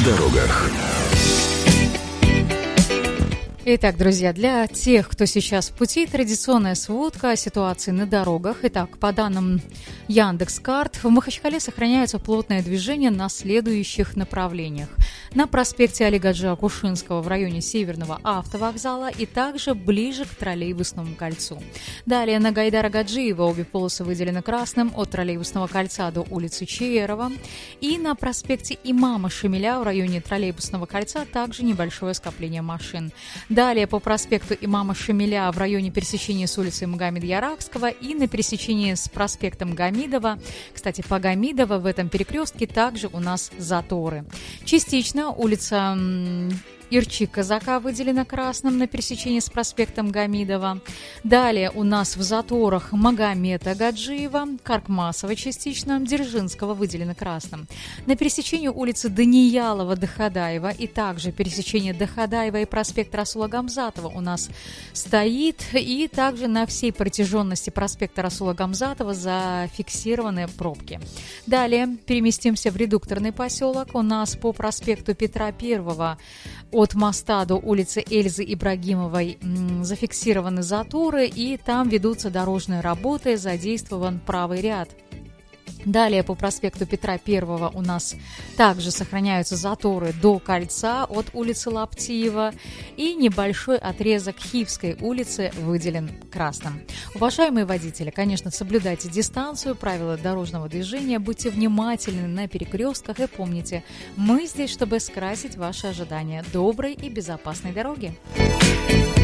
дорогах. Итак, друзья, для тех, кто сейчас в пути, традиционная сводка о ситуации на дорогах. Итак, по данным Яндекс.Карт, в Махачкале сохраняется плотное движение на следующих направлениях. На проспекте Али Гаджи Акушинского в районе Северного автовокзала и также ближе к троллейбусному кольцу. Далее на Гайдара Гаджиева обе полосы выделены красным от троллейбусного кольца до улицы Чиерова. И на проспекте Имама Шамиля в районе троллейбусного кольца также небольшое скопление машин. Далее по проспекту Имама Шамиля в районе пересечения с улицей Магомеда Яракского и на пересечении с проспектом Гамидова. Кстати, по Гамидова в этом перекрестке также у нас заторы. Частично улица Ирчи-Казака выделена красным на пересечении с проспектом Гамидова. Далее у нас в заторах Магомеда Гаджиева, Каркмасова частично, Дзержинского выделено красным. На пересечении улицы Даниялова-Дахадаева и также пересечение Дахадаева и проспекта Расула Гамзатова у нас стоит. И также на всей протяженности проспекта Расула Гамзатова зафиксированы пробки. Далее переместимся в редукторный поселок. У нас по проспекту Петра I от моста до улицы Эльзы Ибрагимовой зафиксированы заторы, и там ведутся дорожные работы, задействован правый ряд. Далее по проспекту Петра I у нас также сохраняются заторы до кольца от улицы Лаптиева, и небольшой отрезок Хивской улицы выделен красным. Уважаемые водители, конечно, соблюдайте дистанцию, правила дорожного движения, будьте внимательны на перекрестках и помните, мы здесь, чтобы скрасить ваши ожидания. Доброй и безопасной дороги!